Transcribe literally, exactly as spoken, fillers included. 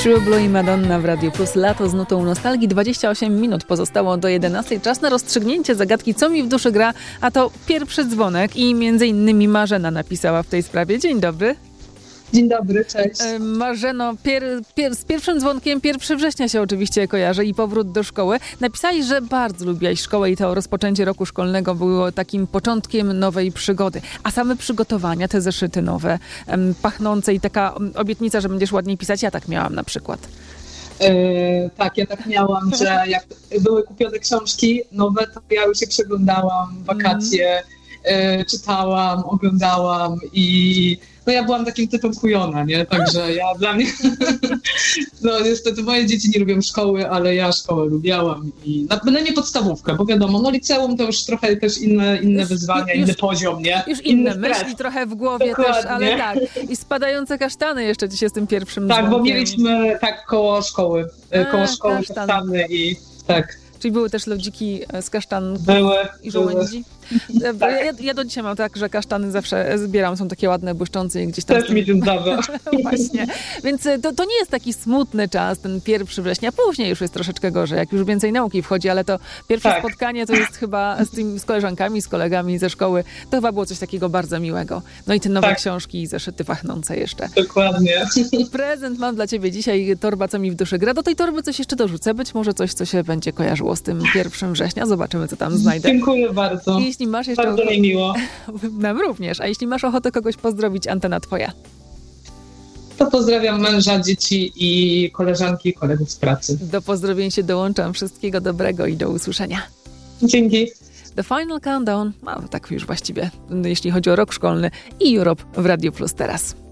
True Blue i Madonna w Radiu Plus. Lato z nutą nostalgii. dwadzieścia osiem minut pozostało do jedenastej. Czas na rozstrzygnięcie zagadki, co mi w duszy gra, a to pierwszy dzwonek i między innymi Marzena napisała w tej sprawie. Dzień dobry. Dzień dobry, cześć. Marzeno, pier, pier, z pierwszym dzwonkiem pierwszego września się oczywiście kojarzy i powrót do szkoły. Napisałeś, że bardzo lubiłaś szkołę i to rozpoczęcie roku szkolnego było takim początkiem nowej przygody. A same przygotowania, te zeszyty nowe, em, pachnące i taka obietnica, że będziesz ładniej pisać, ja tak miałam na przykład. Yy, tak, ja tak miałam, że jak były kupione książki nowe, to ja już je przeglądałam, wakacje, mm. yy, czytałam, oglądałam i no ja byłam takim typem kujona, nie? Także ja dla mnie, no niestety moje dzieci nie lubią szkoły, ale ja szkołę lubiałam i na, na nie podstawówkę, bo wiadomo, no liceum to już trochę też inne, inne już, wyzwania, już, inny poziom, nie? Już inne inny myśli trochę w głowie Dokładnie. Też, ale tak. I spadające kasztany jeszcze dzisiaj z tym pierwszym Tak, dzwonkiem. Bo mieliśmy tak koło szkoły, A, koło szkoły kasztany. kasztany i tak. Czyli były też lodziki z kasztanów były, i żołędzi? Tak. Ja, ja do dzisiaj mam tak, że kasztany zawsze zbieram, są takie ładne, błyszczące i gdzieś tam... Też mi tym zdarza. Właśnie. Więc to, to nie jest taki smutny czas, ten pierwszy września. Później już jest troszeczkę gorzej, jak już więcej nauki wchodzi, ale to pierwsze tak. spotkanie to jest chyba z, tym, z koleżankami, z kolegami ze szkoły. To chyba było coś takiego bardzo miłego. No i te nowe tak. książki i zeszyty pachnące jeszcze. Dokładnie. Prezent mam dla ciebie dzisiaj, torba, co mi w duszy gra. Do tej torby coś jeszcze dorzucę, być może coś, co się będzie kojarzyło z tym pierwszym września. Zobaczymy, co tam znajdę. Dziękuję bardzo. I jeśli masz jeszcze bardzo ochotę... mi miło. Nam również. A jeśli masz ochotę kogoś pozdrowić, antena twoja. To pozdrawiam męża, dzieci i koleżanki i kolegów z pracy. Do pozdrowień się dołączam. Wszystkiego dobrego i do usłyszenia. Dzięki. The Final Countdown, no tak już właściwie, jeśli chodzi o rok szkolny i Europe w Radiu Plus teraz.